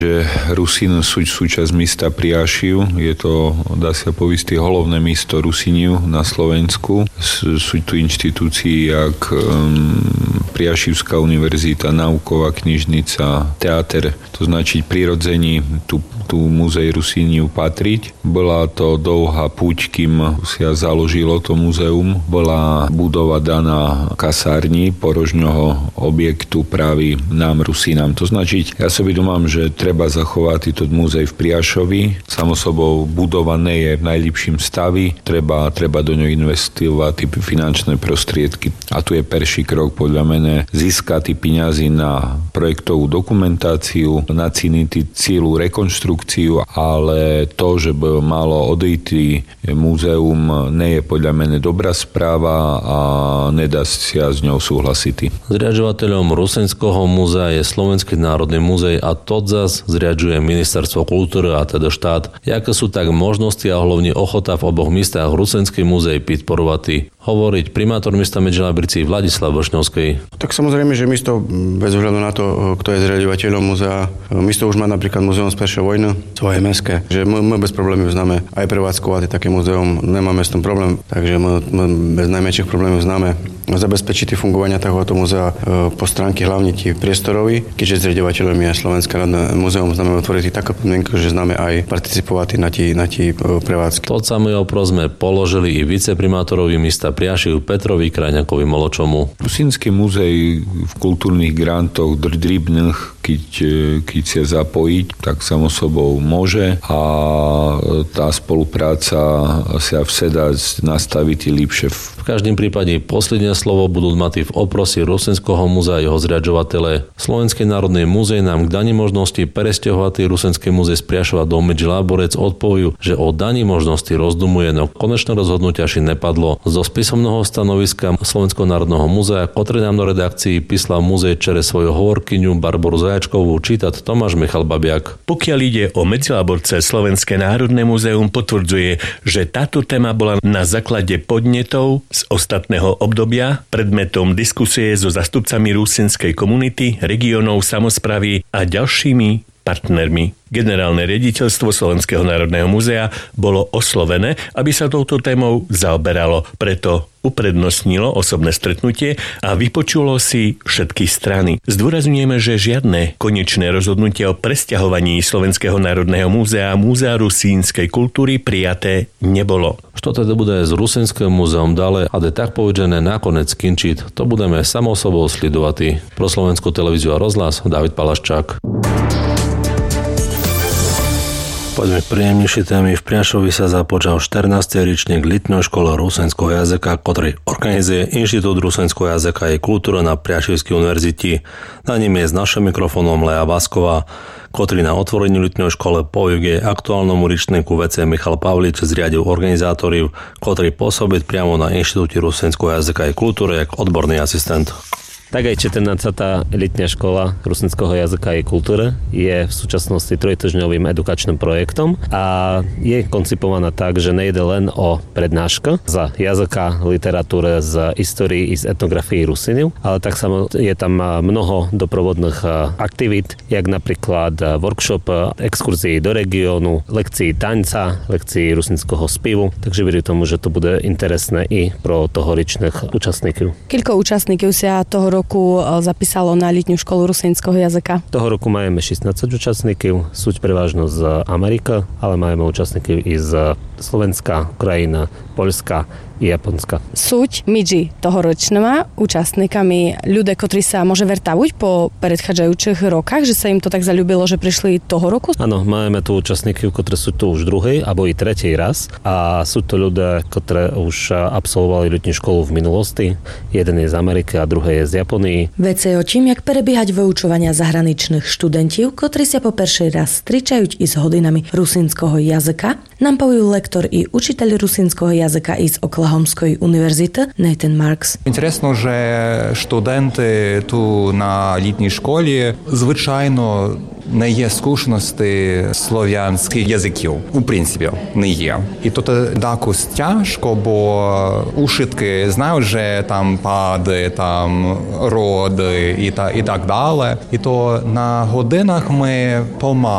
že Rusín sú súčasť mesta Priašiv. Je to, dá sa povedať, hlavné mesto Rusíniu na Slovensku. Sú tu inštitúcie jak Priašivská univerzita, nauková knižnica, teáter. To značí prirodzení tu múzej Rusíniu patriť. Bola to dlhá púť, kým sa založilo to múzeum. Bola budova daná kasárni porožňoho objektu práve nám Rusínam. To značí, ja sobie domám, že treba zachovať toto múzej v Priašovi. Samo sobou budova nie je v najlepším stavi. Treba do ňo investovať finančné prostriedky. A tu je prvý krok podľa mene získať peniazy na projektovú dokumentáciu, na cieľu rekonštrukciu, ale to, že by malo odejти múzeum, nie je podľa mene dobrá správa a nedá sa s ňou súhlasiť. Zriaďovateľom Rusinského múzea je Slovenský národný múzej a to zas zriaďuje Ministerstvo kultúry a teda štát. Jaké sú tak možnosti a hlavne ochota v oboch miestach Rusinský múzej podporovať? Hovoriť primátor mesta Medžilá Brici Vladislav Vošňovský. Tak samozrejme, že mesto bez ohľadu na to, kto je zriaďovateľom múzea, mesto už má napríklad múzeum z prvej vojny, svoje mestské, že my bez problémov známe aj prevádzkovať také múzeum, nemáme s tým problém, takže my bez najmenších problémov známe zabezpečiť fungovania takéhoto múzea po stránke hlavne tí priestoroví, keďže zriaďovateľom je Slovenské národné múzeum, známe otvoriť také podmienky, že známe aj participovať na tí prevádzky. To samý oпрос sme položili i viceprimátorovi mesta Priašiv Petrovi Krajňakovi Moločomu. Rusínsky múzej v kultúrnych grantoch drobných, keď sa zapojiť, tak samo sobou môže a tá spolupráca sa vseda nastaviť lepšie. V každém prípade posledné slovo budú mať v oprosi Rusinského múzea jeho zriaďovatele. Slovenské národné múzeum nám k daní možnosti presťahovať Rusinské múzeum z Priašova do Medžilá Borec odpovujú, že o daní možnosti rozdumuje, no konečné rozhodnutie až nepadlo. Zo písomného stanoviska Slovenského národného múzea, ktoré nám do redakcii písla múzej čere svoju hovorkyňu Barboru Zajačkovú, čítať Tomáš Michal Babiak. Pokiaľ ide o Medzilaborce, Slovenské národné múzeum potvrdzuje, že táto téma bola na základe podnetov z ostatného obdobia predmetom diskusie so zastupcami rusinskej komunity, regiónov samosprávy a ďalšími partnermi. Generálne riaditeľstvo Slovenského národného múzea bolo oslovené, aby sa touto témou zaoberalo, preto uprednostnilo osobné stretnutie a vypočulo si všetky strany. Zdôrazňujeme, že žiadne konečné rozhodnutie o presťahovaní Slovenského národného múzea a Múzea rusínskej kultúry prijaté nebolo. Što teda bude s Rusinským múzeum ďalej, a tak povedané nakoniec skončiť, to budeme samo sobou sledovať. Pro Slovenskú televíziu a rozhlas David Palaščák. Poďme k príjemnejšej témy. V Priašovi sa započal 14. ročník letnej školy rusinského jazyka, ktorý organizuje Inštitút rusinského jazyka a kultúry na Priašivskej univerzite. Na ním je s našim mikrofónom Lea Vasková, ktorý na otvorení letnej školy povie aktuálnemu ročníku VC Michal Pavlič zriadil organizátorov, ktorý pôsobí priamo na Inštitúte rusinského jazyka a kultúry ako odborný asistent. Tak aj 14. letnia škola rusinského jazyka a kultúry je v súčasnosti trojtýždňovým edukačným projektom a je koncipovaná tak, že nejde len o prednáška z jazyka, literatúry, z histórii i z etnografii Rusíniu, ale tak samo je tam mnoho doprovodných aktivít, jak napríklad workshop, exkurzií do regiónu, lekcií tanca, lekcií rusinského spivu, takže verím tomu, že to bude interesné i pro tohoročných účastníkov. Koľko účastníkov sa toho roku zapísalo na letnú školu rusinského jazyka? Toho roku máme 16 účastníkov, sú prevažno z Ameriky, ale máme účastníkov i z Slovenska, Ukrajina, Poľska i Japonska. Súť medzi tohoročnými účastníkami ľudia, ktorí sa môže vertavuť po predchádzajúcich rokách, že sa im to tak zaľúbilo, že prišli toho roku? Áno, máme tu účastníkov, ktorí sú tu už druhý alebo i tretí raz a sú to ľudia, ktorí už absolvovali letnú školu v minulosti. Jeden je z Ameriky a druhý je z Japonii. Vece o tým, jak prebiehať vyučovania zahraničných študentov, ktorí sa po prvý raz stričajú i s hodinami rusinského jazyka, nám povijú lektor lektor i učiteľ rusínskeho jazyka із Оклахомської університету Нейтан Маркс. Інтересно, що студенти тут на літній школі, звичайно, не є скучності слов'янських язиків. У принципі, не є. І тут також тяжко, бо учителі знають, що там пади, там роди і так далі. І то на годинах ми